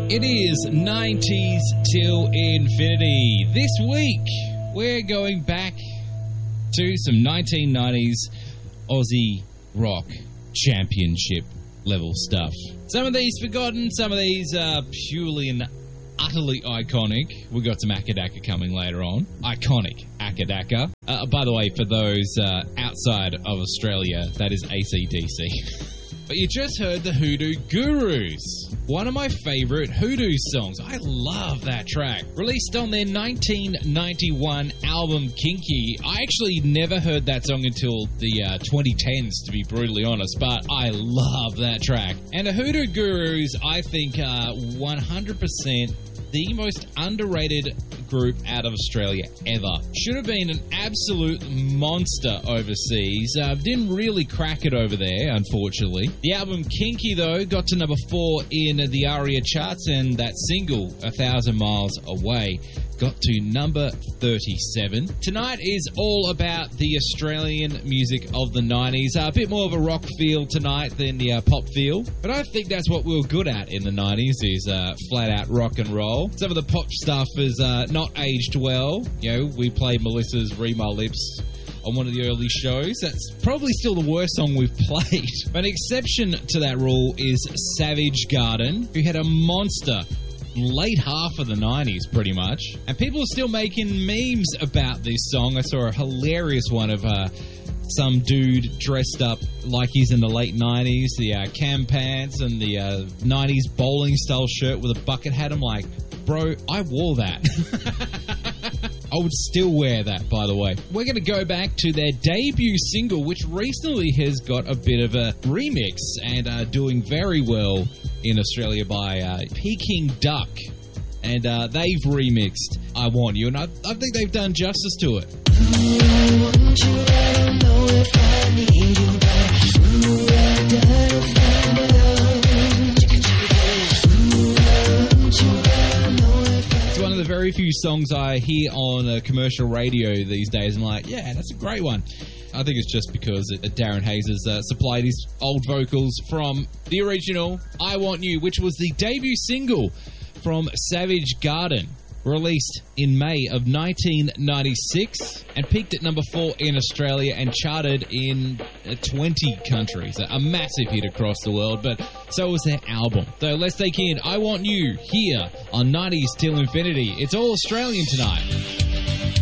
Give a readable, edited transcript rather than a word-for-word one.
It is 90s till infinity. This week, we're going back to some 1990s Aussie rock championship level stuff. Some of these forgotten, some of these are purely and utterly iconic. We've got some Akadaka coming later on. Iconic Akadaka. By the way, for those outside of Australia, that is AC/DC. But you just heard the Hoodoo Gurus, one of my favourite Hoodoo songs. I love that track. Released on their 1991 album Kinky. I actually never heard that song until the 2010s, to be brutally honest, but I love that track. And the Hoodoo Gurus, I think, are 100% the most underrated group out of Australia ever. Should have been an absolute monster overseas. Didn't really crack it over there, unfortunately. The album Kinky, though, got to number 4 in the ARIA charts, and that single, 1,000 Miles Away, got to number 37. Tonight is all about the Australian music of the 90s. A bit more of a rock feel tonight than the pop feel, but I think that's what we were good at in the 90s, is flat-out rock and roll. Some of the pop stuff is not aged well. You know, we played Melissa's Read My Lips on one of the early shows. That's probably still the worst song we've played. But an exception to that rule is Savage Garden, who had a monster late half of the 90s, pretty much. And people are still making memes about this song. I saw a hilarious one of some dude dressed up like he's in the late 90s, the cam pants and the 90s bowling style shirt with a bucket hat. I'm like, bro, I wore that. I would still wear that, by the way. We're going to go back to their debut single, which recently has got a bit of a remix and doing very well in Australia by Peking Duck. And they've remixed I Want You, and I think they've done justice to it. It's one of the very few songs I hear on commercial radio these days. I'm like, yeah, that's a great one. I think it's just because Darren Hayes has supplied his old vocals from the original I Want You, which was the debut single from Savage Garden, released in May of 1996 and peaked at number 4 in Australia and charted in 20 countries. A massive hit across the world, but so was their album. So let's take in I Want You here on 90s Till Infinity. It's all Australian tonight.